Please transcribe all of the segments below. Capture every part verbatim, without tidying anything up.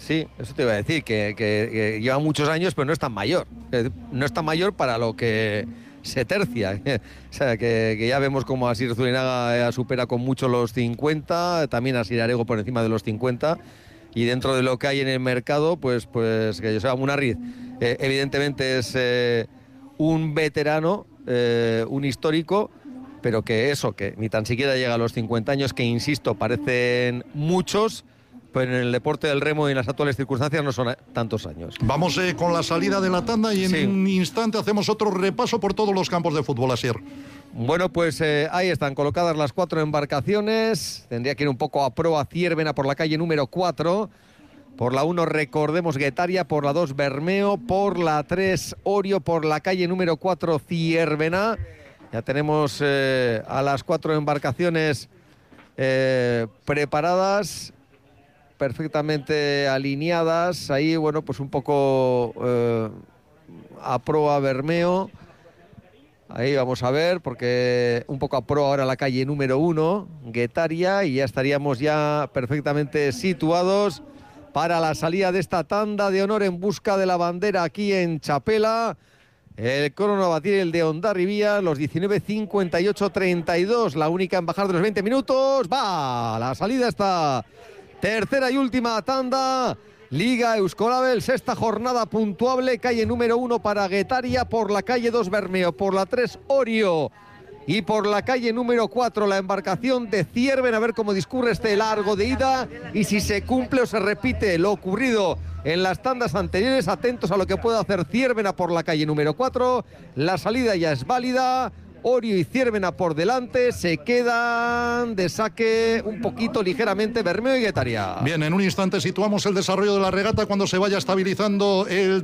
Sí, eso te iba a decir, que, que, que lleva muchos años, pero no es tan mayor. No es tan mayor para lo que se tercia. O sea, que, que ya vemos como Asier Zurinaga supera con mucho los cincuenta, también Asier Arego por encima de los cincuenta, y dentro de lo que hay en el mercado, pues, pues que Joseba Munarriz eh, evidentemente es eh, un veterano, eh, un histórico, pero que eso, que ni tan siquiera llega a los cincuenta años, que insisto, parecen muchos, pero en el deporte del remo y en las actuales circunstancias no son tantos años. Vamos eh, con la salida de la tanda y en sí. un instante hacemos otro repaso por todos los campos de fútbol, Asier. Bueno, pues eh, ahí están colocadas las cuatro embarcaciones. Tendría que ir un poco a proa Ciervena por la calle número cuatro. Por la uno, recordemos, Guetaria. Por la dos, Bermeo. Por la tres, Orio. Por la calle número cuatro, Ciervena. Ya tenemos eh, a las cuatro embarcaciones eh, preparadas, perfectamente alineadas. Ahí, bueno, pues un poco eh, a proa Bermeo. Ahí vamos a ver, porque un poco a proa ahora la calle número uno, Guetaria, y ya estaríamos ya perfectamente situados para la salida de esta tanda de honor en busca de la bandera aquí en Chapela. El crono a batir el de Hondarribía, los diecinueve cincuenta y ocho treinta y dos, la única en bajar de los veinte minutos. Va, la salida está. Tercera y última tanda, Liga Euskolabel, sexta jornada puntuable, calle número uno para Guetaria, por la calle dos Bermeo, por la tres Orio y por la calle número cuatro la embarcación de Ciervena. A ver cómo discurre este largo de ida y si se cumple o se repite lo ocurrido en las tandas anteriores. Atentos a lo que pueda hacer Ciervena por la calle número cuatro, la salida ya es válida. Orio y Ciervena por delante, se quedan de saque un poquito ligeramente Bermeo y Guetaria. Bien, en un instante situamos el desarrollo de la regata cuando se vaya estabilizando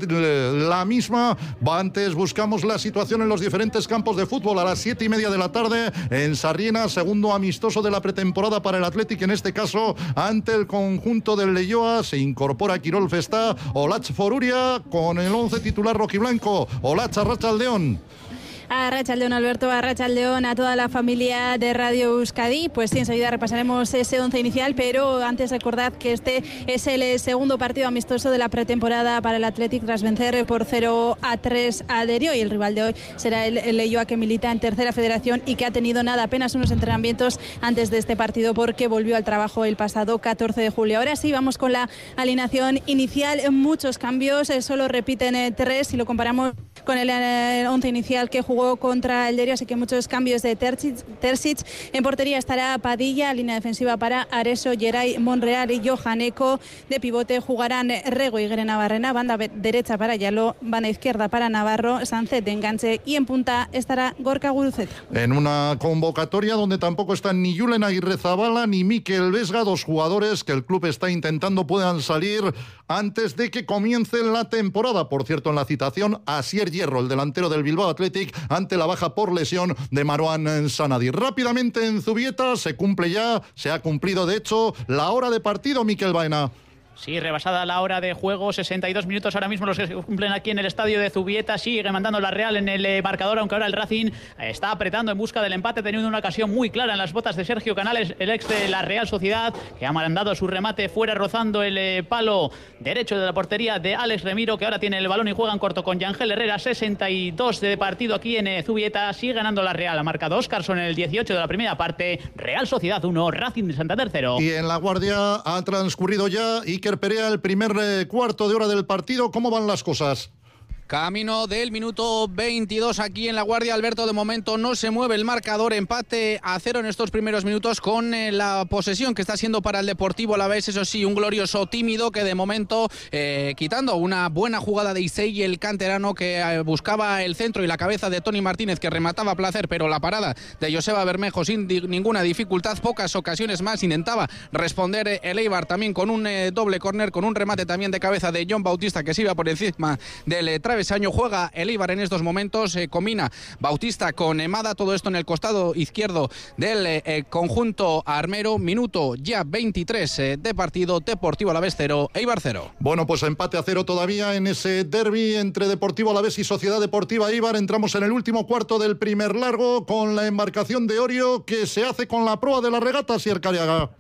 el, la misma. Antes buscamos la situación en los diferentes campos de fútbol. A las siete y media de la tarde en Sarriena, segundo amistoso de la pretemporada para el Athletic, en este caso ante el conjunto del Leioa. Se incorpora Quirol Festá, Olach Foruria con el once titular rojiblanco. Olach, Arratsaldeon. Arratsaldeon, Alberto, Arratsaldeon a toda la familia de Radio Euskadi. Pues sí, enseguida repasaremos ese once inicial, pero antes recordad que este es el segundo partido amistoso de la pretemporada para el Athletic tras vencer por cero a tres a Derio, y el rival de hoy será el, el Leioa, que milita en tercera federación y que ha tenido nada, apenas unos entrenamientos antes de este partido porque volvió al trabajo el pasado catorce de julio. Ahora sí, vamos con la alineación inicial. Muchos cambios, solo repiten eh, tres si lo comparamos con el eh, once inicial que jugó contra el Derio, así que muchos cambios de Terzic. Terzic. En portería estará Padilla, línea defensiva para Areso, Geray, Monreal y Johaneco. De pivote jugarán Rego y Grena Barrena, banda derecha para Yalo, banda izquierda para Navarro, Sancet de enganche, y en punta estará Gorka Guruceta. En una convocatoria donde tampoco están ni Julen Aguirrezabala ni Mikel Vesga, dos jugadores que el club está intentando puedan salir antes de que comience la temporada. Por cierto, en la citación, Asier Hierro, el delantero del Bilbao Athletic, ante la baja por lesión de Marouane Sanadi. Rápidamente en Zubieta se cumple ya, se ha cumplido de hecho la hora de partido, Mikel Baena. Sí, rebasada la hora de juego, sesenta y dos minutos ahora mismo los que se cumplen aquí en el estadio de Zubieta. Sigue mandando la Real en el marcador, aunque ahora el Racing está apretando en busca del empate, teniendo una ocasión muy clara en las botas de Sergio Canales, el ex de la Real Sociedad, que ha mandado su remate fuera, rozando el palo derecho de la portería de Alex Remiro, que ahora tiene el balón y juega en corto con Yangel Herrera. Sesenta y dos de partido aquí en Zubieta. Sigue ganando la Real, ha marcado Óscarson en el dieciocho de la primera parte. Real Sociedad uno, Racing de Santander cero. Y en La Guardia ha transcurrido ya Iker Perea el primer eh, cuarto de hora del partido. ¿Cómo van las cosas? Camino del minuto veintidós aquí en La Guardia, Alberto. De momento no se mueve el marcador, empate a cero en estos primeros minutos, con eh, la posesión que está siendo para el Deportivo Alavés. Eso sí, un glorioso tímido que de momento, eh, quitando una buena jugada de Isei, el canterano, que eh, buscaba el centro y la cabeza de Toni Martínez, que remataba a placer, pero la parada de Joseba Bermejo sin di- ninguna dificultad. Pocas ocasiones más intentaba responder eh, el Eibar, también con un eh, doble córner, con un remate también de cabeza de John Bautista, que se iba por encima del eh, travesaño. Juega el Eibar en estos momentos, eh, combina Bautista con Emada, todo esto en el costado izquierdo del eh, conjunto armero. Minuto ya veintitrés eh, de partido. Deportivo Alavés cero, Eibar cero. Bueno, pues empate a cero todavía en ese derbi entre Deportivo Alavés y Sociedad Deportiva Eibar. Entramos en el último cuarto del primer largo con la embarcación de Orio, que se hace con la proa de la regata, Sier Cariaga.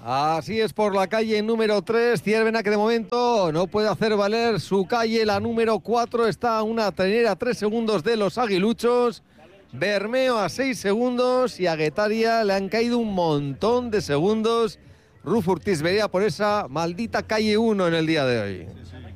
Así es, por la calle número tres, Ciervena, que de momento no puede hacer valer su calle. La número cuatro está a una trainera a tres segundos de los aguiluchos. Bermeo a seis segundos y a Guetaria le han caído un montón de segundos. Rufo Urtiz vería por esa maldita calle uno en el día de hoy.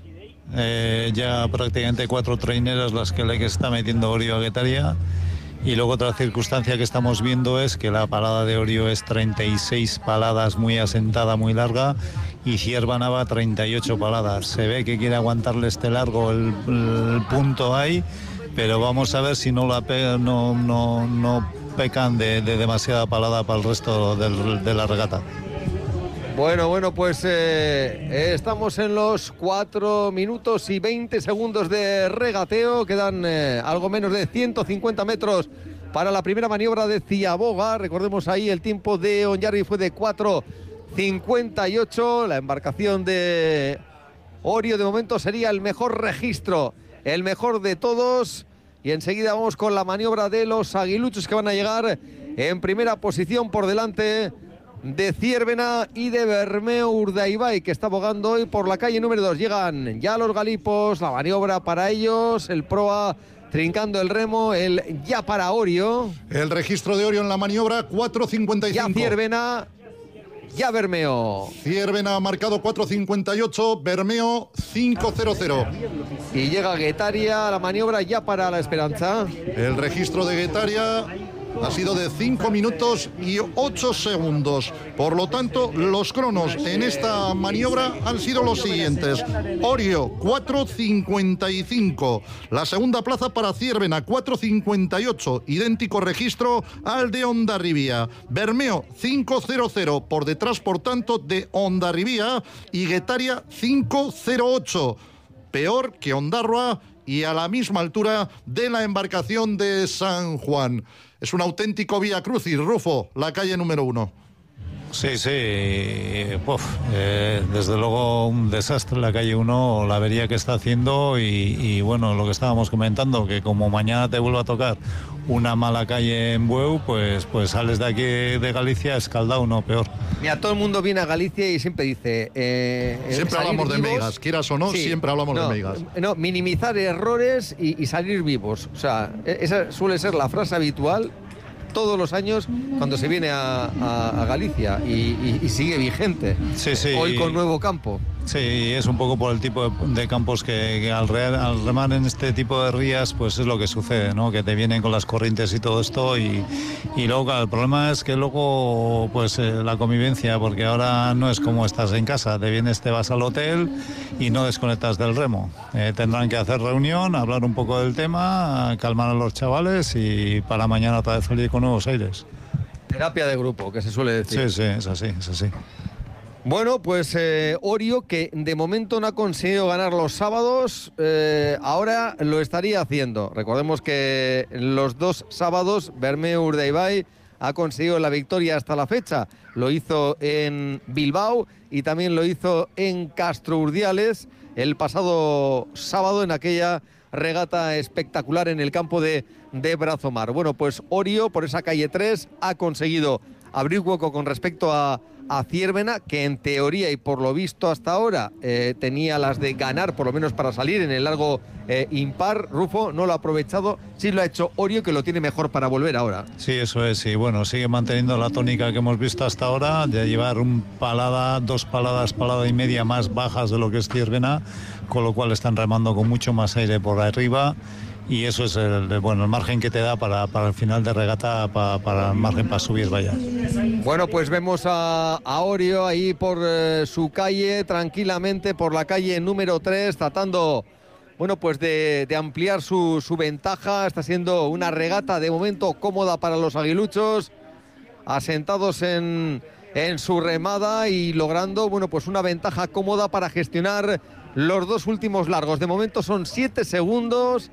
Eh, ya prácticamente cuatro traineras las que le está metiendo Orio a Guetaria. Y luego otra circunstancia que estamos viendo es que la parada de Orio es treinta y seis paladas, muy asentada, muy larga, y Ciervena va treinta y ocho paladas. Se ve que quiere aguantarle este largo el, el punto ahí, pero vamos a ver si no la pe- no, no, no pecan de, de demasiada palada para el resto del, de la regata. Bueno, bueno, pues eh, estamos en los cuatro minutos y veinte segundos de regateo. Quedan eh, algo menos de ciento cincuenta metros para la primera maniobra de Ciaboga. Recordemos ahí el tiempo de Onyarbi fue de cuatro cincuenta y ocho. La embarcación de Orio de momento sería el mejor registro, el mejor de todos. Y enseguida vamos con la maniobra de los aguiluchos, que van a llegar en primera posición por delante de Ciervena y de Bermeo Urdaibai, que está bogando hoy por la calle número dos. Llegan ya los galipos, la maniobra para ellos, el proa trincando el remo, el ya para Orio. El registro de Orio en la maniobra, cuatro cincuenta y cinco. Ya Ciervena, ya Bermeo. Ciervena ha marcado cuatro cincuenta y ocho, Bermeo cinco cero cero. Y llega Guetaria, la maniobra ya para la Esperanza. El registro de Guetaria ha sido de cinco minutos y ocho segundos. Por lo tanto, los cronos en esta maniobra han sido los siguientes. Orio, cuatro cincuenta y cinco. La segunda plaza para Ciervena, cuatro cincuenta y ocho. Idéntico registro al de Hondarribia. Bermeo, cinco cero cero. Por detrás, por tanto, de Hondarribia. Y Guetaria, cinco cero ocho. Peor que Ondarroa y a la misma altura de la embarcación de San Juan. Es un auténtico vía crucis, Rufo, la calle número uno. Sí, sí, Puf, eh, desde luego un desastre la calle uno, la avería que está haciendo y, y bueno, lo que estábamos comentando, que como mañana te vuelva a tocar una mala calle en Bueu, pues, pues sales de aquí de Galicia escaldado, no, peor. Mira, todo el mundo viene a Galicia y siempre dice... Eh, siempre hablamos de megas, quieras o no, sí, siempre hablamos no, de megas. No, minimizar errores y, y salir vivos. O sea, esa suele ser la frase habitual todos los años cuando se viene a, a, a Galicia y, y, y sigue vigente. Sí, sí. Hoy con nuevo campo. Sí, es un poco por el tipo de, de campos que, que al, re, al remar en este tipo de rías, pues es lo que sucede, ¿no? Que te vienen con las corrientes y todo esto y, y luego claro, el problema es que luego pues eh, la convivencia, porque ahora no es como estás en casa, te vienes, te vas al hotel y no desconectas del remo. Eh, tendrán que hacer reunión, hablar un poco del tema, calmar a los chavales y para mañana otra vez salir con nuevos aires. Terapia de grupo, que se suele decir. Sí, sí, es así, es así. Bueno, pues eh, Orio, que de momento no ha conseguido ganar los sábados, eh, ahora lo estaría haciendo. Recordemos que los dos sábados Bermeo Urdaibai ha conseguido la victoria hasta la fecha. Lo hizo en Bilbao y también lo hizo en Castro Urdiales el pasado sábado en aquella regata espectacular en el campo de, de Brazomar. Bueno, pues Orio por esa calle tres ha conseguido abrir hueco con respecto a a Ciervena, que en teoría y por lo visto hasta ahora eh, tenía las de ganar, por lo menos para salir en el largo eh, impar. Rufo no lo ha aprovechado, sí lo ha hecho Orio, que lo tiene mejor para volver ahora. Sí, eso es, y bueno, sigue manteniendo la tónica que hemos visto hasta ahora, de llevar un palada, dos paladas, palada y media más bajas de lo que es Ciervena, con lo cual están remando con mucho más aire por arriba. Y eso es el, bueno, el margen que te da para, para el final de regata, para, para el margen para subir, vaya. Bueno, pues vemos a, a Orio ahí por eh, su calle, tranquilamente, por la calle número tres, tratando, bueno, pues de, de ampliar su, su ventaja. Está siendo una regata de momento cómoda para los aguiluchos, asentados en, en su remada y logrando, bueno, pues una ventaja cómoda para gestionar los dos últimos largos. De momento son siete segundos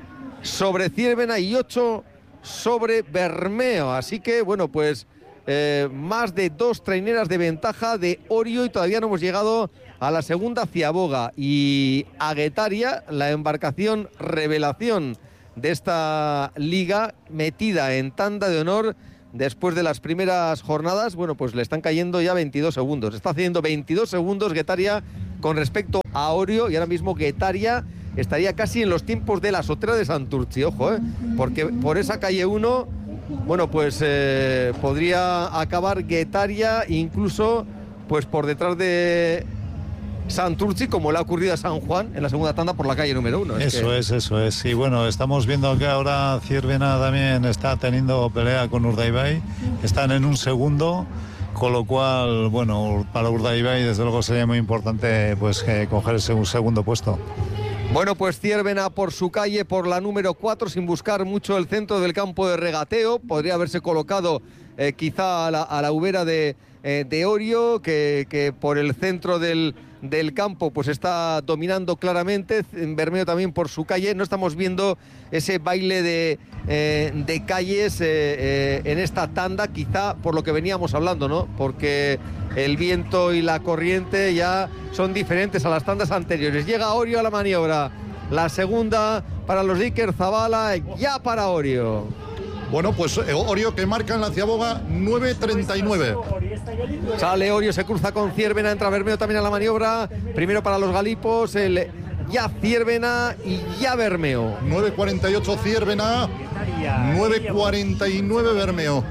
sobre Ciervena y ocho sobre Bermeo. Así que, bueno, pues eh, más de dos traineras de ventaja de Orio y todavía no hemos llegado a la segunda Ciaboga. Y a Guetaria, la embarcación revelación de esta liga, metida en tanda de honor después de las primeras jornadas, bueno, pues le están cayendo ya veintidós segundos. Está haciendo veintidós segundos Guetaria con respecto a Orio, y ahora mismo Guetaria estaría casi en los tiempos de la Sotera de Santurtzi, ojo, ¿eh? Porque por esa calle uno, bueno, pues eh, podría acabar Guetaria incluso pues por detrás de Santurtzi, como le ha ocurrido a San Juan en la segunda tanda por la calle número uno. Es eso que... es, eso es. Y bueno, estamos viendo que ahora Ciervena también está teniendo pelea con Urdaibai. Están en un segundo, con lo cual, bueno, para Urdaibai desde luego sería muy importante pues que coger ese un segundo puesto. Bueno, pues Ciervena por su calle, por la número cuatro, sin buscar mucho el centro del campo de regateo. Podría haberse colocado eh, quizá a la, a la ubera de, eh, de Orio, que, que por el centro del... del campo pues está dominando claramente. Bermeo también por su calle. No estamos viendo ese baile de, eh, de calles eh, eh, en esta tanda, quizá por lo que veníamos hablando, ¿no? Porque el viento y la corriente ya son diferentes a las tandas anteriores. Llega Orio a la maniobra, la segunda para los Iker Zabala, ya para Orio. Bueno, pues Orio que marca en la Ciaboga nueve treinta y nueve. Sale Orio, se cruza con Ciervena, entra Bermeo también a la maniobra. Primero para los galipos, el ya Ciervena y ya Bermeo. nueve cuarenta y ocho Ciervena, nueve cuarenta y nueve Bermeo.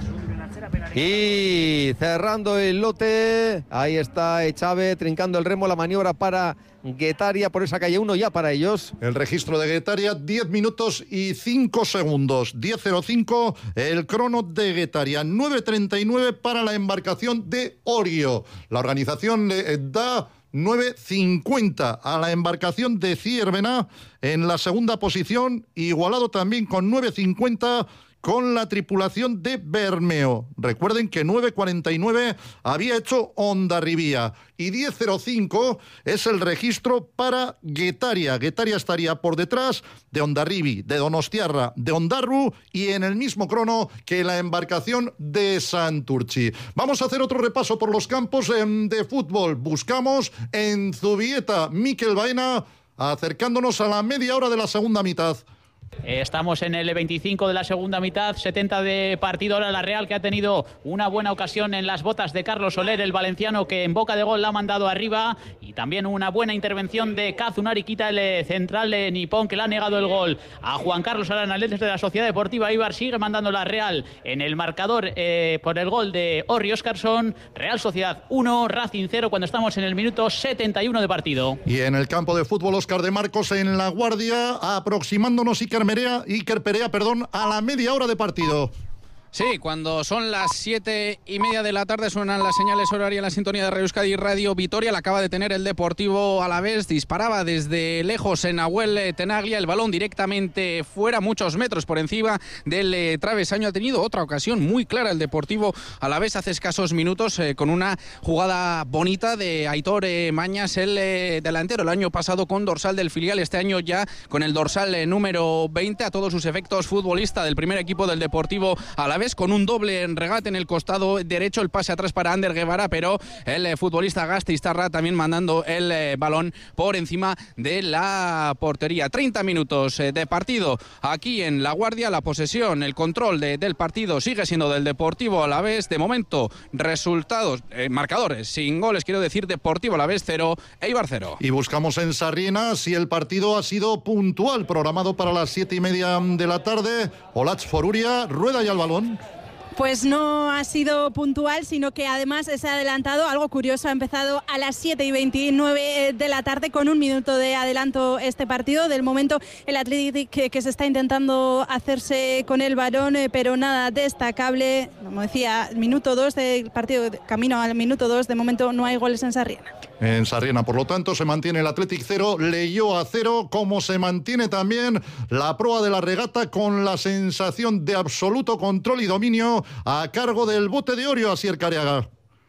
Y cerrando el lote, ahí está Echave trincando el remo, la maniobra para Guetaria por esa calle uno, ya para ellos. El registro de Guetaria, diez minutos y cinco segundos. diez cero cinco el crono de Guetaria. nueve treinta y nueve para la embarcación de Orio. La organización le da nueve cincuenta a la embarcación de Ciervena en la segunda posición, igualado también con nueve cincuenta con la tripulación de Bermeo. Recuerden que nueve cuarenta y nueve había hecho Hondarribía y diez cero cinco es el registro para Guetaria. Guetaria estaría por detrás de Hondarribi, de Donostiarra, de Ondarru y en el mismo crono que la embarcación de Santurtzi. Vamos a hacer otro repaso por los campos de fútbol. Buscamos en Zubieta, Mikel Baena, acercándonos a la media hora de la segunda mitad. Estamos en el veinticinco de la segunda mitad, setenta de partido. Ahora la Real, que ha tenido una buena ocasión en las botas de Carlos Soler, el valenciano, que en boca de gol la ha mandado arriba, y también una buena intervención de Kazunari, quita el central de Nippon, que le ha negado el gol a Juan Carlos Arana desde la Sociedad Deportiva Eibar. Sigue mandando la Real en el marcador eh, por el gol de Orri Óscarsson. Real Sociedad uno, Racing cero, cuando estamos en el minuto setenta y uno de partido. Y en el campo de fútbol, Óscar de Marcos en La Guardia, aproximándonos Iker Perea, Iker Perea, perdón, a la media hora de partido. Sí, cuando son las siete y media de la tarde suenan las señales horarias en la sintonía de Radio Euskadi y Radio Vitoria. La acaba de tener el Deportivo Alavés, disparaba desde lejos en Nahuel Tenaglia, el balón directamente fuera, muchos metros por encima del eh, travesaño. Ha tenido otra ocasión muy clara el Deportivo Alavés hace escasos minutos eh, con una jugada bonita de Aitor eh, Mañas, el eh, delantero, el año pasado con dorsal del filial, este año ya con el dorsal eh, número veinte, a todos sus efectos futbolista del primer equipo del Deportivo Alavés, con un doble regate en el costado derecho, el pase atrás para Ander Guevara, pero el eh, futbolista Gasteiztarra también mandando el eh, balón por encima de la portería. treinta minutos eh, de partido aquí en La Guardia. La posesión, el control de, del partido sigue siendo del Deportivo Alavés. De momento, resultados, eh, marcadores sin goles, quiero decir, Deportivo Alavés cero, Eibar cero. Y buscamos en Sarriena si el partido ha sido puntual, programado para las siete y media de la tarde. Olatz Foruria, rueda ya el balón. Pues no ha sido puntual, sino que además se ha adelantado. Algo curioso, ha empezado a las siete y veintinueve de la tarde con un minuto de adelanto este partido. Del momento el Athletic que, que se está intentando hacerse con el balón, eh, pero nada destacable. Como decía, minuto dos del partido, camino al minuto dos, de momento no hay goles en Sarriena. En Sarriena, por lo tanto, se mantiene el Athletic cero, Leioa a cero, como se mantiene también la proa de la regata con la sensación de absoluto control y dominio a cargo del bote de Orio, Asier Careaga.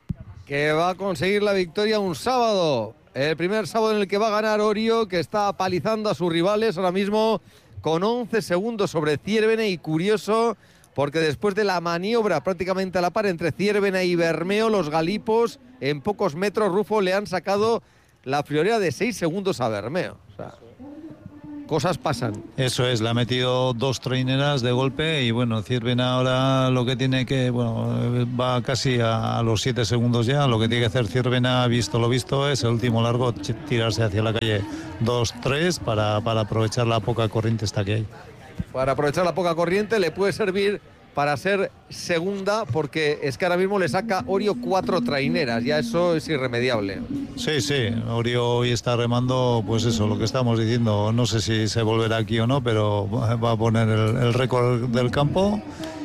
Que va a conseguir la victoria un sábado, el primer sábado en el que va a ganar Orio, que está palizando a sus rivales ahora mismo con once segundos sobre Ciervena, y curioso porque después de la maniobra prácticamente a la par entre Ciervena y Bermeo, los galipos en pocos metros, Rufo, le han sacado la friolera de seis segundos a Bermeo. O sea, cosas pasan. Eso es, le ha metido dos traineras de golpe y bueno, Ciervena ahora lo que tiene que, bueno, va casi a, a los siete segundos ya, lo que tiene que hacer Ciervena, visto lo visto, es el último largo, tirarse hacia la calle dos tres para, para aprovechar la poca corriente esta que hay. Para aprovechar la poca corriente le puede servir para ser segunda, porque es que ahora mismo le saca Orio cuatro traineras, ya eso es irremediable. Sí, sí, Orio hoy está remando, pues eso, lo que estamos diciendo, no sé si se volverá aquí o no, pero va a poner el, el récord del campo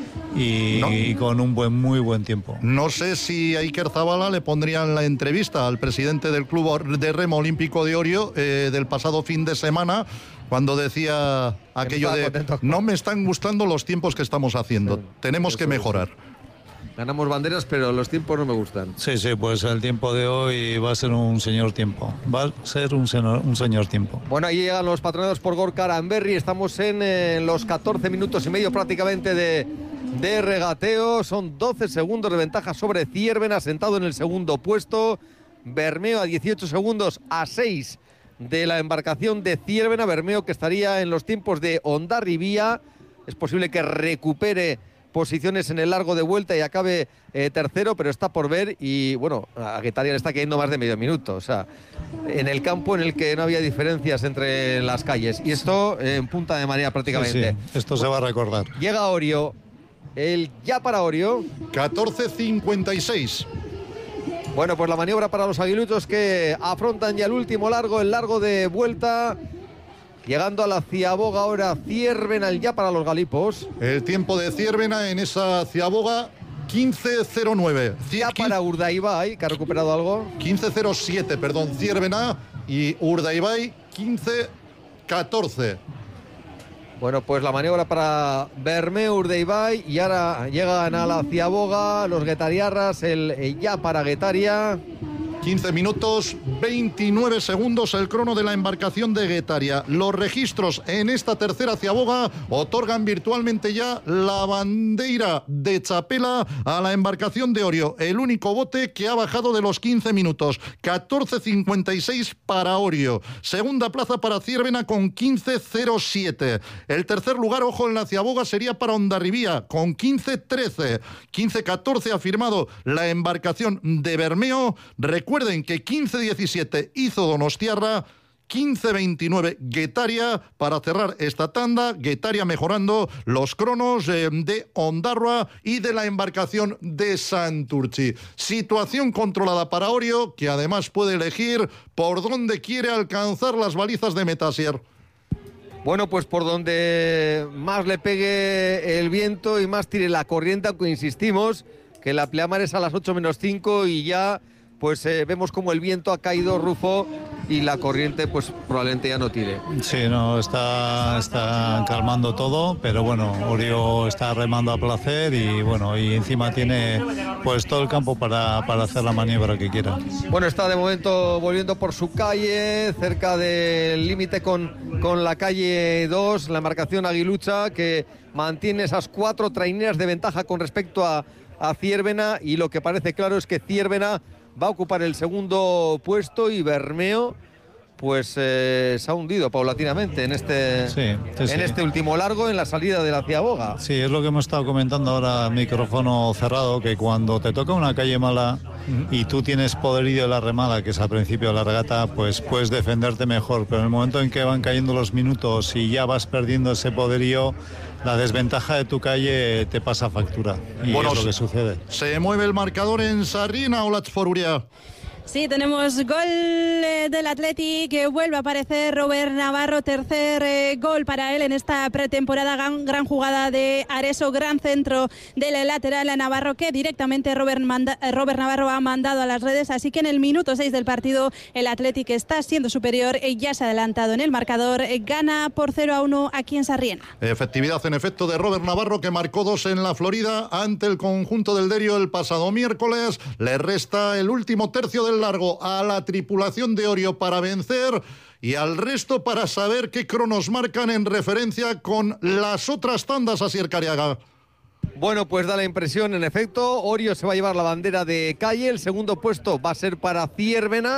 y, no. y con un buen, muy buen tiempo. No sé si a Iker Zabala le pondrían la entrevista al presidente del Club de Remo Olímpico de Orio eh, del pasado fin de semana, cuando decía aquello de no me están gustando los tiempos que estamos haciendo, sí, tenemos que mejorar. Sí. Ganamos banderas, pero los tiempos no me gustan. Sí, sí, pues el tiempo de hoy va a ser un señor tiempo, va a ser un señor, un señor tiempo. Bueno, ahí llegan los patronados por Gorka Aranberri, estamos en eh, los catorce minutos y medio prácticamente de, de regateo, son doce segundos de ventaja sobre Ciervena, sentado en el segundo puesto, Bermeo a dieciocho segundos a seis de la embarcación de Ciervena, Bermeo que estaría en los tiempos de Hondarribía, es posible que recupere posiciones en el largo de vuelta y acabe eh, tercero, pero está por ver y bueno, a Guetaria le está cayendo más de medio minuto, o sea, en el campo en el que no había diferencias entre las calles y esto eh, en punta de marea prácticamente. Sí, sí. Esto se va a recordar. Llega Orio, el ya para Orio. catorce cincuenta y seis. Bueno, pues la maniobra para los aguiluchos que afrontan ya el último largo, el largo de vuelta. Llegando a la Ciaboga ahora Ciervena, el ya para los galipos. El tiempo de Ciervena en esa Ciaboga, quince cero nueve. Ya para Urdaibai, que ha recuperado algo. quince cero siete, perdón, Ciervena y Urdaibai, quince catorce. Bueno, pues la maniobra para Bermeo, Urdaibai y ahora llegan a la Ciaboga los guetariarras, el, el ya para Guetaria. quince minutos, veintinueve segundos el crono de la embarcación de Guetaria. Los registros en esta tercera Ciaboga otorgan virtualmente ya la bandera de chapela a la embarcación de Orio. El único bote que ha bajado de los quince minutos. catorce cincuenta y seis para Orio. Segunda plaza para Ciervena con quince cero siete. El tercer lugar, ojo, en la Ciaboga sería para Hondarribía con quince trece. quince catorce ha firmado la embarcación de Bermeo. Recuerden que quince diecisiete hizo Donostiarra, quince veintinueve Guetaria para cerrar esta tanda. Guetaria mejorando los cronos eh, de Ondarroa y de la embarcación de Santurchi. Situación controlada para Orio, que además puede elegir por dónde quiere alcanzar las balizas de Metasier. Bueno, pues por donde más le pegue el viento y más tire la corriente, aunque insistimos que la pleamar es a las ocho menos cinco y ya pues eh, vemos como el viento ha caído, Rufo, y la corriente pues probablemente ya no tire. Sí, no, está, está calmando todo, pero bueno, Orio está remando a placer y bueno, y encima tiene pues todo el campo para, para hacer la maniobra que quiera. Bueno, está de momento volviendo por su calle, cerca del límite con, con la calle dos, la embarcación aguilucha, que mantiene esas cuatro traineras de ventaja con respecto a, a Ciervena, y lo que parece claro es que Ciervena va a ocupar el segundo puesto y Bermeo pues eh, se ha hundido paulatinamente en este sí, sí, sí. en este último largo, en la salida de la Ciaboga. Sí, es lo que hemos estado comentando ahora, micrófono cerrado, que cuando te toca una calle mala uh-huh. y tú tienes poderío de la remada, que es al principio de la regata, pues puedes defenderte mejor, pero en el momento en que van cayendo los minutos y ya vas perdiendo ese poderío, la desventaja de tu calle te pasa factura. Y bueno, es lo que sucede. Se mueve el marcador en Sarriena, Olatz Foruria. Sí, tenemos gol eh, del Athletic, que vuelve a aparecer Robert Navarro, tercer eh, gol para él en esta pretemporada, gran, gran jugada de Areso, gran centro del lateral a Navarro, que directamente Robert, manda, eh, Robert Navarro ha mandado a las redes, así que en el minuto seis del partido el Athletic está siendo superior, eh, ya se ha adelantado en el marcador, eh, gana por cero a uno aquí en Sarriena. Efectividad en efecto de Robert Navarro, que marcó dos en la Florida ante el conjunto del Derio el pasado miércoles. Le resta el último tercio del largo a la tripulación de Orio para vencer y al resto para saber qué cronos marcan en referencia con las otras tandas, Asier Cariaga. Bueno, pues da la impresión, en efecto, Orio se va a llevar la bandera de calle, el segundo puesto va a ser para Ciervena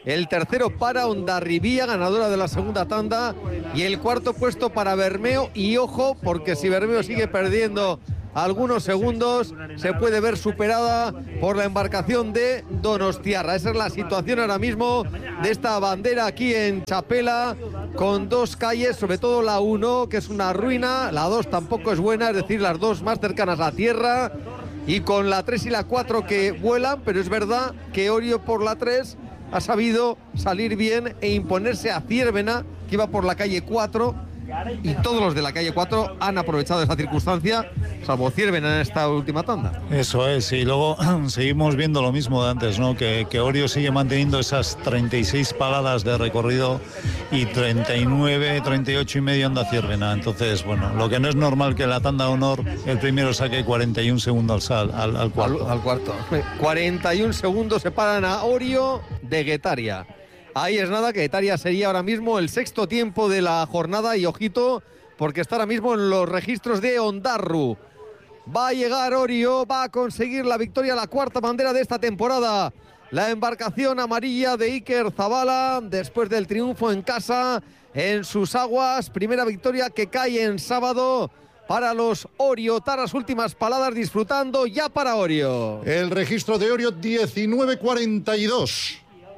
el tercero para Hondarribía, ganadora de la segunda tanda, y el cuarto puesto para Bermeo. Y ojo, porque si Bermeo sigue perdiendo algunos segundos, se puede ver superada por la embarcación de Donostiarra. Esa es la situación ahora mismo de esta bandera aquí en Chapela, con dos calles, sobre todo la uno, que es una ruina, la dos tampoco es buena, es decir, las dos más cercanas a tierra, y con la tres y la cuatro que vuelan, pero es verdad que Orio por la tres ha sabido salir bien e imponerse a Ciervena, que iba por la calle cuatro, y todos los de la calle cuatro han aprovechado esa circunstancia, salvo Ciervena en esta última tanda. Eso es, y luego seguimos viendo lo mismo de antes, ¿no? Que, que Orio sigue manteniendo esas treinta y seis paladas de recorrido y treinta y nueve, treinta y ocho y medio anda Ciervena. Entonces, bueno, lo que no es normal que en la tanda de honor el primero saque cuarenta y un segundos al, al, al cuarto. Al, al cuarto. cuarenta y un segundos separan a Orio de Guetaria. Ahí es nada, que Guetaria sería ahora mismo el sexto tiempo de la jornada, y ojito, porque está ahora mismo en los registros de Ondarru. Va a llegar Orio, va a conseguir la victoria, la cuarta bandera de esta temporada. La embarcación amarilla de Iker Zabala, después del triunfo en casa, en sus aguas. Primera victoria que cae en sábado para los oriotarras. Últimas paladas disfrutando ya para Orio. El registro de Orio, diecinueve cuarenta y dos.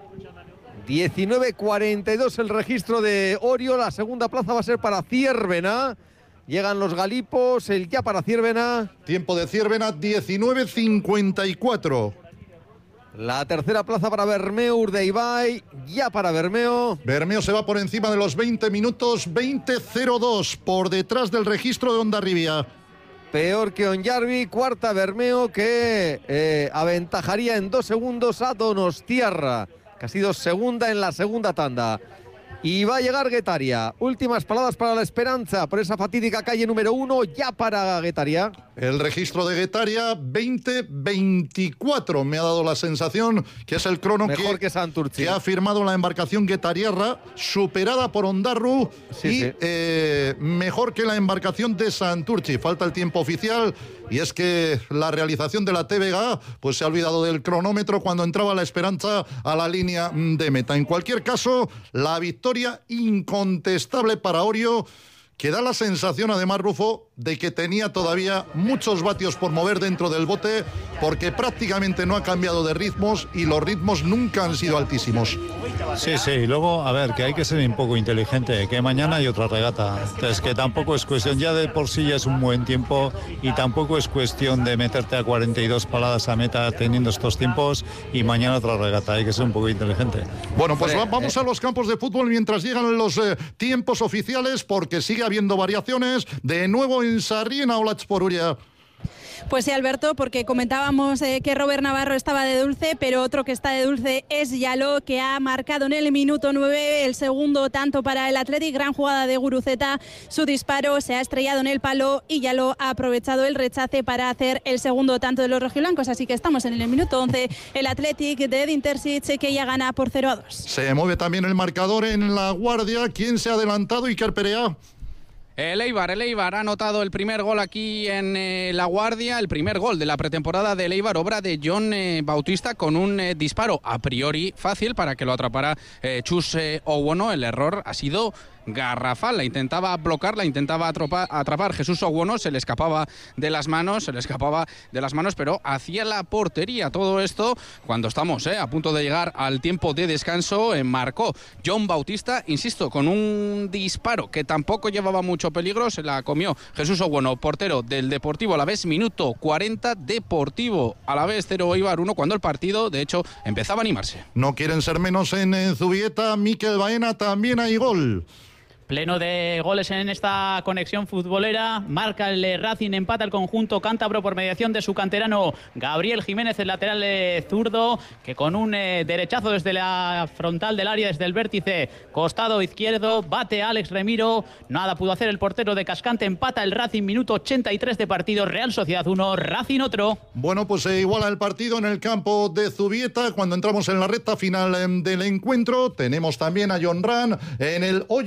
diecinueve cuarenta y dos el registro de Orio. La segunda plaza va a ser para Ciervena. Llegan los galipos, el ya para Ciervena. Tiempo de Ciervena, diecinueve cincuenta y cuatro. La tercera plaza para Bermeo, Urdaibai, ya para Bermeo. Bermeo se va por encima de los veinte minutos, veinte cero dos, por detrás del registro de Hondarribia. Peor que Ondarribia, cuarta Bermeo, que eh, aventajaría en dos segundos a Donostiarra, que ha sido segunda en la segunda tanda. Y va a llegar Guetaria. Últimas palabras para la Esperanza por esa fatídica calle número uno, ya para Guetaria. El registro de Guetaria, veinte veinticuatro. Me ha dado la sensación que es el crono Mejor que, que Santurchi. que ha firmado la embarcación guetariarra, superada por Ondarru, sí, y sí. Eh, mejor que la embarcación de Santurchi. Falta el tiempo oficial, y es que la realización de la T V G pues se ha olvidado del cronómetro cuando entraba la Esperanza a la línea de meta. En cualquier caso, la victoria incontestable para Orio, que da la sensación, además, Rufo, de que tenía todavía muchos vatios por mover dentro del bote, porque prácticamente no ha cambiado de ritmos y los ritmos nunca han sido altísimos. Sí, sí, y luego, a ver, que hay que ser un poco inteligente, que mañana hay otra regata. Entonces, que tampoco es cuestión, ya de por sí ya es un buen tiempo, y tampoco es cuestión de meterte a cuarenta y dos paladas a meta teniendo estos tiempos, y mañana otra regata, hay que ser un poco inteligente. Bueno, pues va, vamos a los campos de fútbol mientras llegan los eh, tiempos oficiales, porque sigue habiendo variaciones. De nuevo en Sarriena, Olatsporuria. Pues sí, Alberto, porque comentábamos eh, que Robert Navarro estaba de dulce, pero otro que está de dulce es Yaló, que ha marcado en el minuto nueve el segundo tanto para el Athletic. Gran jugada de Guruceta, su disparo se ha estrellado en el palo y Yaló ha aprovechado el rechace para hacer el segundo tanto de los rojiblancos. Así que estamos en el minuto once, el Athletic de Edin Terzic, que ya gana por cero a dos. Se mueve también el marcador en La Guardia. ¿Quién se ha adelantado? Iker Perea. El Eibar, el Eibar ha anotado el primer gol aquí en eh, La Guardia, el primer gol de la pretemporada del Eibar, obra de John eh, Bautista, con un eh, disparo a priori fácil para que lo atrapara eh, Chus eh, Owono. El error ha sido garrafal, la intentaba bloquear, la intentaba atrapar, atrapar Jesús Owono, se le escapaba de las manos, se le escapaba de las manos, pero hacia la portería. Todo esto cuando estamos eh, a punto de llegar al tiempo de descanso. Eh, marcó John Bautista, insisto, con un disparo que tampoco llevaba mucho peligro, se la comió Jesús Owono, portero del Deportivo Alavés. Minuto cuarenta, Deportivo Alavés cero, Eibar uno, cuando el partido, de hecho, empezaba a animarse. No quieren ser menos en, en Zubieta. Mikel Baena, también hay gol. Pleno de goles en esta conexión futbolera. Marca el Racing, empata el conjunto cántabro por mediación de su canterano Gabriel Jiménez, el lateral eh, zurdo, que con un eh, derechazo desde la frontal del área, desde el vértice costado izquierdo, bate a Alex Remiro. Nada pudo hacer el portero de Cascante. Empata el Racing, minuto ochenta y tres de partido. Real Sociedad uno, Racing otro. Bueno, pues se iguala el partido en el campo de Zubieta. Cuando entramos en la recta final eh, del encuentro, tenemos también a John Ran en el hoyo dieciocho.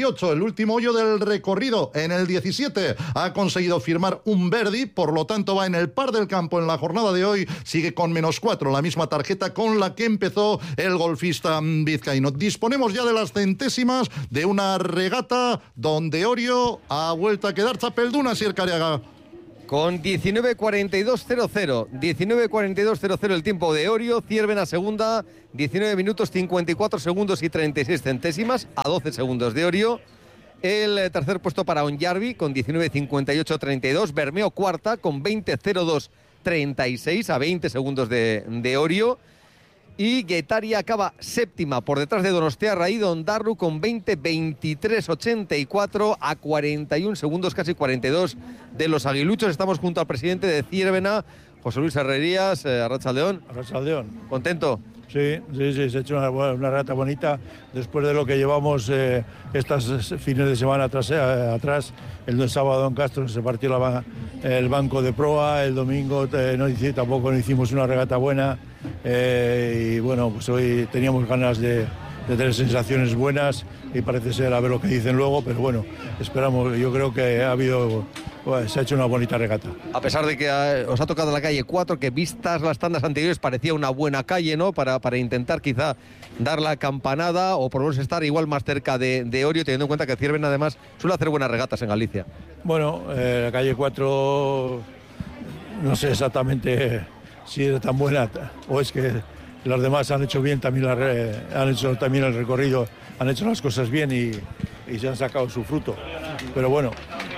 dieciocho, el último hoyo del recorrido. En el diecisiete ha conseguido firmar un birdie, por lo tanto va en el par del campo en la jornada de hoy, sigue con menos cuatro, la misma tarjeta con la que empezó el golfista vizcaíno. Disponemos ya de las centésimas de una regata donde Orio ha vuelto a quedar Chapelduna, Sir Cariaga. Con diecinueve cuarenta y dos cero cero, diecinueve cuarenta y dos cero cero el tiempo de Orio, Ciervena segunda, diecinueve minutos cincuenta y cuatro segundos y treinta y seis centésimas, a doce segundos de Orio. El tercer puesto para Onyarbi con diecinueve cincuenta y ocho treinta y dos, Bermeo cuarta con veinte cero dos treinta y seis, a veinte segundos de, de Orio. Y Guetaria acaba séptima por detrás de Donostiarra y Dondarru con veinte veintitrés ochenta y cuatro, a cuarenta y uno segundos, casi cuarenta y dos de los aguiluchos. Estamos junto al presidente de Ciervena, José Luis Herrerías. eh, Arratsaldeón. Arratsaldeón. ¿Contento? Sí, sí, sí, se ha hecho una, una regata bonita después de lo que llevamos eh, estas fines de semana atrás, eh, atrás. El sábado en Castro se partió la, el banco de proa, el domingo eh, no hice, tampoco no hicimos una regata buena eh, y bueno, pues hoy teníamos ganas de, de tener sensaciones buenas y parece ser a ver lo que dicen luego, pero bueno, esperamos, yo creo que ha habido... Pues se ha hecho una bonita regata. A pesar de que eh, os ha tocado la calle cuatro, que vistas las tandas anteriores parecía una buena calle, ¿no? Para, para intentar quizá dar la campanada o por lo menos estar igual más cerca de, de Orio, teniendo en cuenta que Ciervena además suele hacer buenas regatas en Galicia. Bueno, eh, la calle cuatro no sé exactamente si es tan buena o es que los demás han hecho bien también, la re, han hecho también el recorrido, han hecho las cosas bien y, y se han sacado su fruto. Pero bueno,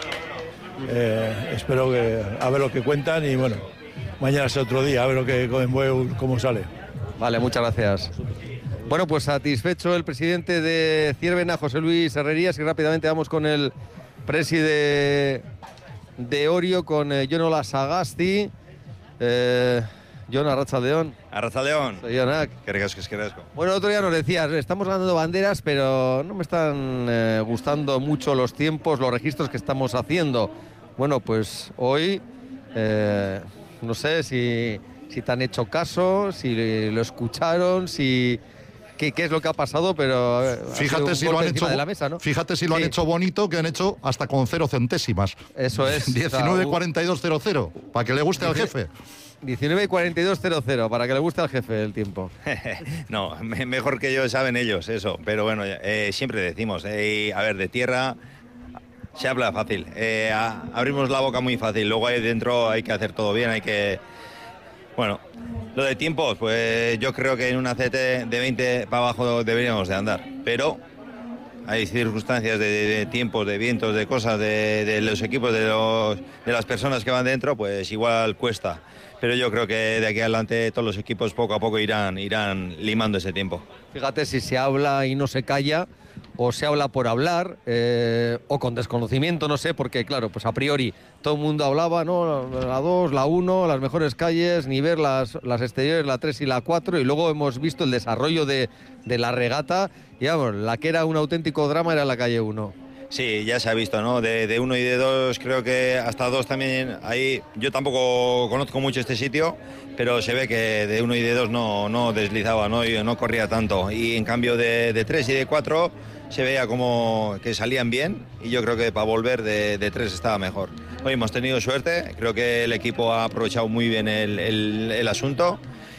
Eh, espero que a ver lo que cuentan y bueno, mañana es otro día, a ver lo que cómo sale. Vale, muchas gracias. Bueno, pues satisfecho el presidente de Ciervena, José Luis Herrerías, y rápidamente vamos con el presidente de Orio, con eh, Jonola Sagasti. Eh, Jon, Arratsaldeón. Arratsaldeón. Soy Jonak. Qué ricasco, es que ricasco. Bueno, el otro día nos decías, estamos ganando banderas, pero no me están eh, gustando mucho los tiempos, los registros que estamos haciendo. Bueno, pues hoy, eh, no sé si, si te han hecho caso, si lo escucharon, si... ¿Qué, qué es lo que ha pasado? Pero fíjate si lo han hecho, mesa, ¿no? fíjate si lo sí. han hecho bonito, que han hecho hasta con cero centésimas. Eso es. diecinueve cuarenta y dos cero cero, para que le guste al jefe. diecinueve cuarenta y dos cero cero, para que le guste al jefe el tiempo. No, mejor que yo saben ellos eso, pero bueno, eh, siempre decimos, eh, a ver, de tierra se habla fácil, eh, a, abrimos la boca muy fácil, luego ahí dentro hay que hacer todo bien, hay que... Bueno, lo de tiempos, pues yo creo que en una C T de veinte para abajo deberíamos de andar, pero hay circunstancias de, de, de tiempos, de vientos, de cosas, de, de los equipos, de, los, de las personas que van dentro, pues igual cuesta. Pero yo creo que de aquí adelante todos los equipos poco a poco irán, irán limando ese tiempo. Fíjate si se habla y no se calla, o se habla por hablar, eh, o con desconocimiento, no sé, porque claro, pues a priori todo el mundo hablaba, ¿no? La dos, la uno, las mejores calles, ni ver las, las exteriores, la tres y la cuatro, y luego hemos visto el desarrollo de, de la regata, y vamos, la que era un auténtico drama era la calle uno. Sí, ya se ha visto, ¿no? De, de uno y de dos, creo que hasta dos también. Ahí yo tampoco conozco mucho este sitio, pero se ve que de uno y de dos no, no deslizaba, ¿no? Y no corría tanto. Y en cambio de, de tres y de cuatro se veía como que salían bien, y yo creo que para volver de, de tres estaba mejor. Hoy hemos tenido suerte, creo que el equipo ha aprovechado muy bien el, el, el asunto,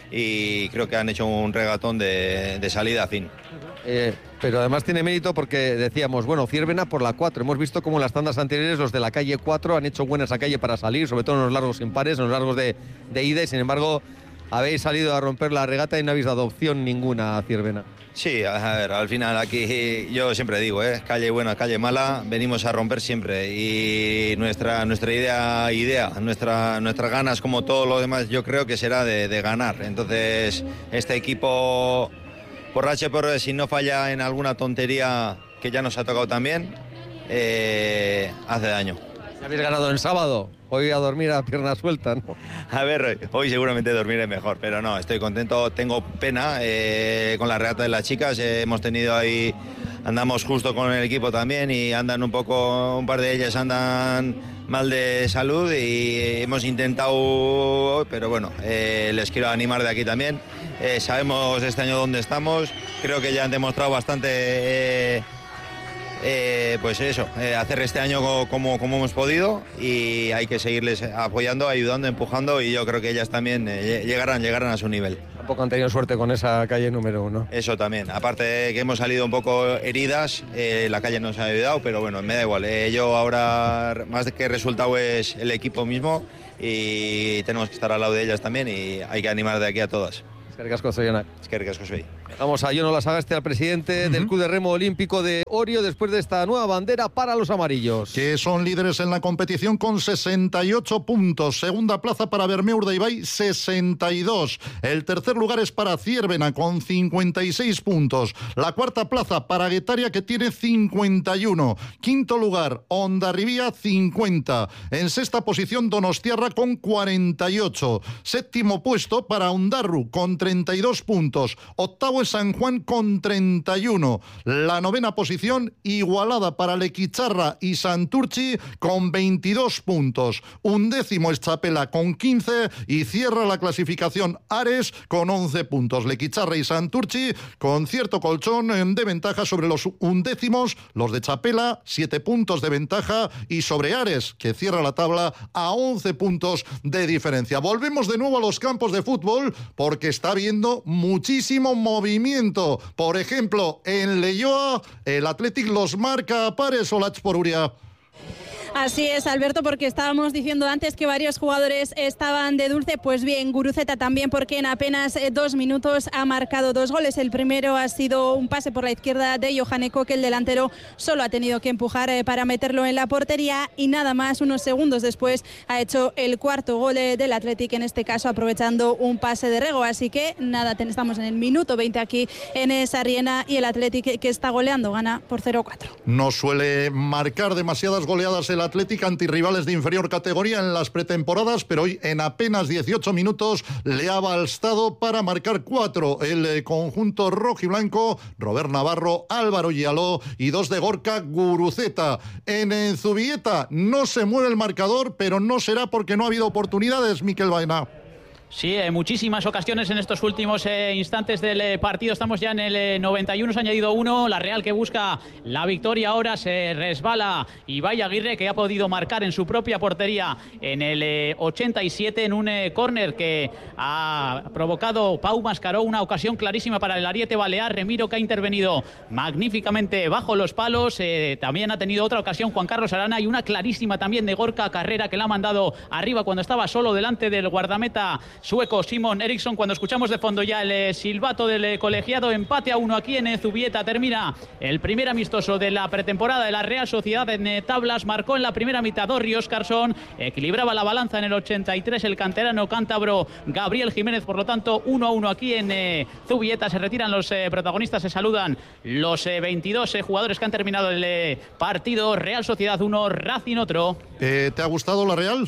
y creo que han hecho un regatón de, de salida a fin. Eh, pero además tiene mérito porque decíamos, bueno, Ciervena por la cuatro. Hemos visto como en las tandas anteriores los de la calle cuatro han hecho buena esa calle para salir, sobre todo en los largos impares, en los largos de, de ida, y sin embargo habéis salido a romper la regata y no habéis dado opción ninguna a Ciervena. Sí, a ver, al final aquí yo siempre digo, ¿eh? Calle buena, calle mala, venimos a romper siempre, y nuestra nuestra idea, idea nuestra, nuestras ganas, como todo lo demás, yo creo que será de, de ganar. Entonces, este equipo, por H por si no falla en alguna tontería que ya nos ha tocado también, eh, hace daño. ¿Ya habéis ganado el sábado? Hoy a dormir a pierna suelta, ¿no? A ver, hoy seguramente dormiré mejor, pero no, estoy contento, tengo pena eh, con la regata de las chicas, eh, hemos tenido ahí, andamos justo con el equipo también, y andan un poco, un par de ellas andan mal de salud, y hemos intentado, pero bueno, eh, les quiero animar de aquí también, eh, sabemos este año dónde estamos, creo que ya han demostrado bastante... Eh, eh, pues eso, eh, hacer este año como, como hemos podido y hay que seguirles apoyando, ayudando, empujando y yo creo que ellas también eh, llegarán, llegarán a su nivel. Tampoco han tenido suerte con esa calle número uno. Eso también, aparte de que hemos salido un poco heridas, eh, la calle nos ha ayudado, pero bueno, me da igual. Eh, yo ahora, más que resultado es el equipo mismo y tenemos que estar al lado de ellas también y hay que animar de aquí a todas. Eskerrik asko, Zoianak. Eskerrik asko, Zoi. Vamos a Jon Olasagastegui, al presidente uh-huh. del Club de Remo Olímpico de Orio, después de esta nueva bandera para los amarillos. Que son líderes en la competición con sesenta y ocho puntos. Segunda plaza para Bermeo Urdaibai, sesenta y dos. El tercer lugar es para Zierbena con cincuenta y seis puntos. La cuarta plaza para Guetaria, que tiene cincuenta y uno. Quinto lugar, Hondarribia, cincuenta. En sexta posición, Donostiarra con cuarenta y ocho. Séptimo puesto para Ondarru con treinta y dos puntos. Octavo es San Juan con treinta y uno. La novena posición igualada para Lequicharra y Santurchi con veintidós puntos. Undécimo es Chapela con quince y cierra la clasificación Ares con once puntos. Lequicharra y Santurchi con cierto colchón de ventaja sobre los undécimos, los de Chapela, siete puntos de ventaja, y sobre Ares, que cierra la tabla a once puntos de diferencia. Volvemos de nuevo a los campos de fútbol porque está habiendo muchísimo movimiento. Por ejemplo, en Leioa, el Athletic los marca a pares. Olach por Uria. Así es, Alberto, porque estábamos diciendo antes que varios jugadores estaban de dulce. Pues bien, Guruceta también, porque en apenas dos minutos ha marcado dos goles. El primero ha sido un pase por la izquierda de Johaneko, que el delantero solo ha tenido que empujar para meterlo en la portería, y nada más, unos segundos después ha hecho el cuarto gol del Athletic, en este caso aprovechando un pase de Rego. Así que nada, estamos en el minuto veinte aquí en Sarriena y el Athletic, que está goleando, gana por cero cuatro. No suele marcar demasiadas goleadas el Athletic ante rivales de inferior categoría en las pretemporadas, pero hoy en apenas dieciocho minutos le ha bastado para marcar cuatro el eh, conjunto rojiblanco. Robert Navarro, Álvaro Gialó y dos de Gorka Guruceta. En, en Zubieta no se mueve el marcador, pero no será porque no ha habido oportunidades, Miquel Baena. Sí, eh, muchísimas ocasiones en estos últimos eh, instantes del eh, partido. Estamos ya en el eh, noventa y uno, se ha añadido uno. La Real, que busca la victoria ahora, se resbala. Y vaya Aguirre, que ha podido marcar en su propia portería en el eh, ochenta y siete, en un eh, córner que ha provocado Pau Mascaró. Una ocasión clarísima para el ariete balear. Remiro, que ha intervenido magníficamente bajo los palos. Eh, también ha tenido otra ocasión Juan Carlos Arana, y una clarísima también de Gorka Carrera, que la ha mandado arriba cuando estaba solo delante del guardameta sueco Simon Eriksson. Cuando escuchamos de fondo ya el eh, silbato del eh, colegiado, empate a uno aquí en eh, Zubieta. Termina el primer amistoso de la pretemporada de la Real Sociedad en eh, tablas. Marcó en la primera mitad Dorri Óscarsson, equilibraba la balanza en el ochenta y tres el canterano cántabro Gabriel Jiménez. Por lo tanto, uno a uno aquí en eh, Zubieta. Se retiran los eh, protagonistas, se saludan los eh, veintidós eh, jugadores que han terminado el eh, partido. Real Sociedad uno, Racing otro. Eh, ¿Te ha gustado la Real?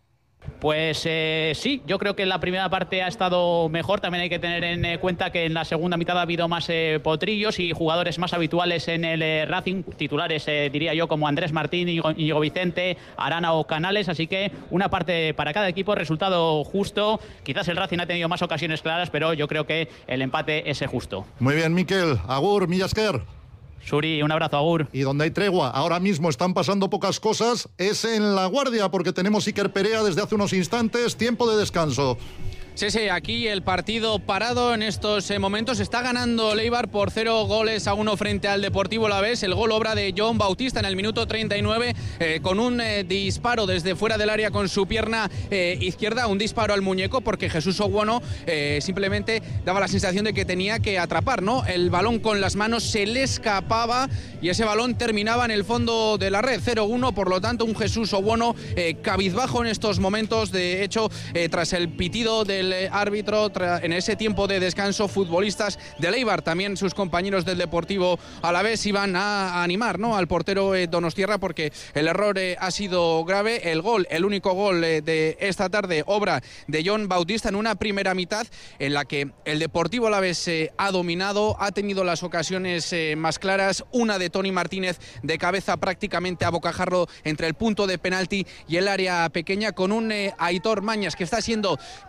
Pues eh, sí, yo creo que en la primera parte ha estado mejor. También hay que tener en eh, cuenta que en la segunda mitad ha habido más eh, potrillos y jugadores más habituales en el eh, Racing, titulares eh, diría yo, como Andrés Martín, Íñigo Vicente, Arana o Canales. Así que una parte para cada equipo, resultado justo. Quizás el Racing ha tenido más ocasiones claras, pero yo creo que el empate es justo. Muy bien, Miquel. Agur, Millasker. Suri, un abrazo, agur. Y donde hay tregua, ahora mismo están pasando pocas cosas, es en La Guardia, porque tenemos Iker Perea desde hace unos instantes, tiempo de descanso. Sí, sí, aquí el partido parado en estos eh, momentos. Está ganando Leibar por cero goles a uno frente al Deportivo Alavés. El gol obra de Jon Bautista en el minuto treinta y nueve, eh, con un eh, disparo desde fuera del área con su pierna eh, izquierda, un disparo al muñeco, porque Jesús Oguono eh, simplemente daba la sensación de que tenía que atrapar, ¿no? El balón con las manos se le escapaba y ese balón terminaba en el fondo de la red. cero uno, por lo tanto, un Jesús Oguono eh, cabizbajo en estos momentos. De hecho, eh, tras el pitido de el árbitro, en ese tiempo de descanso, futbolistas de Leibar, también sus compañeros del Deportivo Alavés, iban a animar, ¿no?, al portero eh, Donostiarra, porque el error eh, ha sido grave. El gol, el único gol eh, de esta tarde, obra de Jon Bautista, en una primera mitad en la que el Deportivo Alavés eh, ha dominado, ha tenido las ocasiones eh, más claras, una de Toni Martínez de cabeza prácticamente a bocajarro entre el punto de penalti y el área pequeña, con un eh, Aitor Mañas que está siendo quizás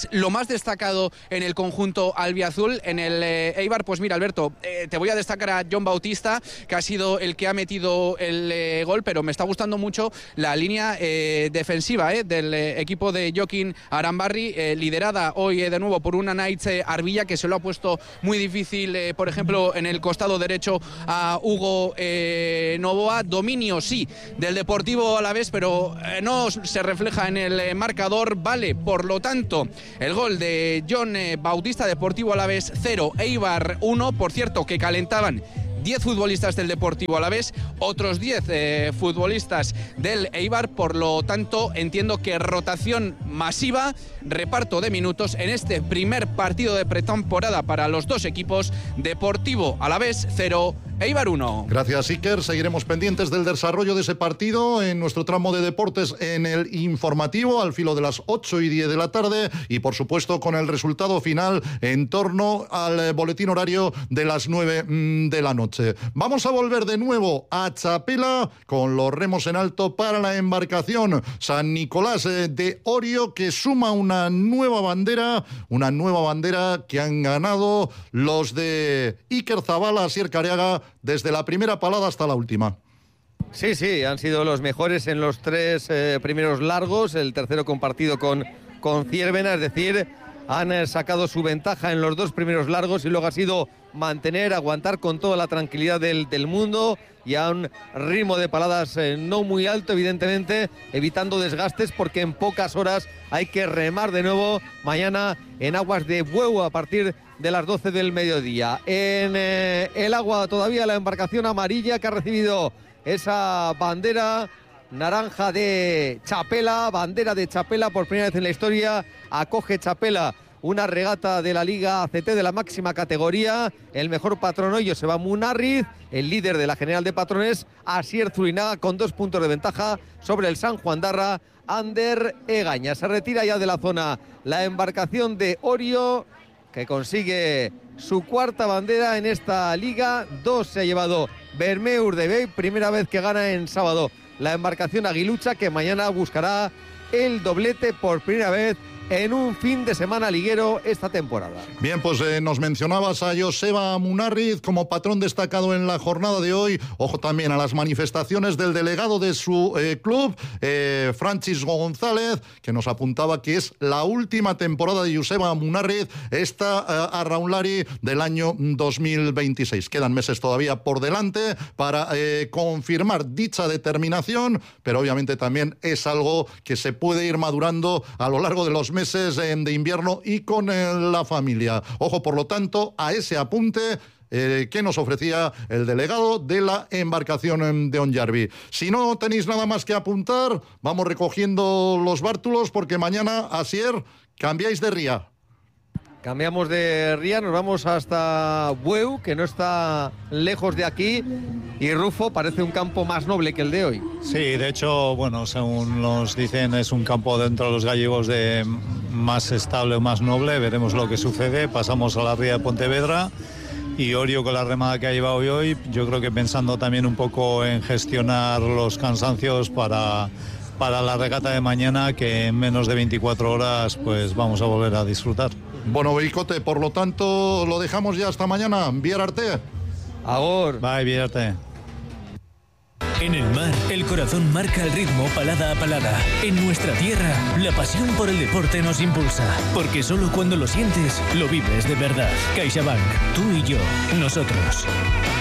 es lo más destacado en el conjunto albiazul. En el eh, Eibar, pues mira, Alberto, eh, te voy a destacar a Jon Bautista, que ha sido el que ha metido el eh, gol, pero me está gustando mucho la línea eh, defensiva eh, del eh, equipo de Jokin Arambarri, eh, liderada hoy eh, de nuevo por una Naitz eh, Arbilla, que se lo ha puesto muy difícil, eh, por ejemplo, en el costado derecho a Hugo eh, Novoa. Dominio, sí, del Deportivo Alavés, pero eh, no se refleja en el eh, marcador. Vale, por lo tanto, el gol de Jon eh, Bautista, Deportivo Alavés cero, Eibar uno. Por cierto, que calentaban diez futbolistas del Deportivo Alavés, otros diez eh, futbolistas del Eibar. Por lo tanto, entiendo que rotación masiva, reparto de minutos en este primer partido de pretemporada para los dos equipos. Deportivo Alavés cero, Eibar uno. Gracias, Iker. Seguiremos pendientes del desarrollo de ese partido en nuestro tramo de deportes en el informativo al filo de las ocho y diez de la tarde y, por supuesto, con el resultado final en torno al boletín horario de las nueve de la noche. Vamos a volver de nuevo a Chapela con los remos en alto para la embarcación San Nicolás de Orio, que suma una nueva bandera, una nueva bandera que han ganado los de Iker Zabala, Asier Careaga, desde la primera palada hasta la última. Sí, sí, han sido los mejores en los tres eh, primeros largos, el tercero compartido con, con Ciervena, es decir, han eh, sacado su ventaja en los dos primeros largos y luego ha sido mantener, aguantar con toda la tranquilidad del, del mundo y a un ritmo de paladas eh, no muy alto, evidentemente, evitando desgastes porque en pocas horas hay que remar de nuevo mañana en aguas de Bueu a partir de las doce del mediodía. En eh, el agua todavía la embarcación amarilla que ha recibido esa bandera naranja de Chapela, bandera de Chapela por primera vez en la historia, acoge Chapela una regata de la Liga A C T de la máxima categoría. El mejor patrón hoy, Joseba Munarriz, el líder de la general de patrones, Asier Zurinaga, con dos puntos de ventaja sobre el San Juan Darra, Ander Egaña. Se retira ya de la zona la embarcación de Orio, que consigue su cuarta bandera en esta liga. Dos se ha llevado Bermeur de Bey, primera vez que gana en sábado la embarcación aguilucha, que mañana buscará el doblete por primera vez en un fin de semana liguero esta temporada. Bien, pues eh, nos mencionabas a Joseba Munarriz como patrón destacado en la jornada de hoy. Ojo también a las manifestaciones del delegado de su eh, club, eh, Francisco González, que nos apuntaba que es la última temporada de Joseba Munarriz, esta eh, a Raunlari del año dos mil veintiséis. Quedan meses todavía por delante para eh, confirmar dicha determinación, pero obviamente también es algo que se puede ir madurando a lo largo de los meses de invierno y con eh, la familia. Ojo, por lo tanto, a ese apunte eh, que nos ofrecía el delegado de la embarcación de Ondarbi. Si no tenéis nada más que apuntar, vamos recogiendo los bártulos porque mañana, Asier, cambiáis de ría. Cambiamos de ría, nos vamos hasta Bueu, que no está lejos de aquí, y Rufo parece un campo más noble que el de hoy. Sí, de hecho, bueno, según nos dicen, es un campo dentro de los gallegos de más estable, más noble. Veremos lo que sucede. Pasamos a la ría de Pontevedra y Orio, con la remada que ha llevado hoy, yo creo que pensando también un poco en gestionar los cansancios para... para la regata de mañana, que en menos de veinticuatro horas pues vamos a volver a disfrutar. Bueno, Beicote, por lo tanto, lo dejamos ya hasta mañana. Biar arte. Agor. Bye, Biar arte. En el mar, el corazón marca el ritmo palada a palada. En nuestra tierra, la pasión por el deporte nos impulsa. Porque solo cuando lo sientes, lo vives de verdad. CaixaBank, tú y yo, nosotros.